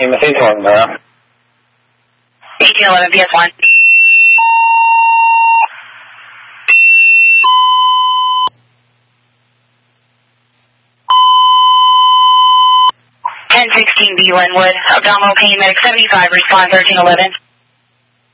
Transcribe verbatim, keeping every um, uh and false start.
eighteen eleven, eighteen eleven, P S one. ten sixteen B Linwood, abdominal pain, medic seventy-five, respond thirteen eleven.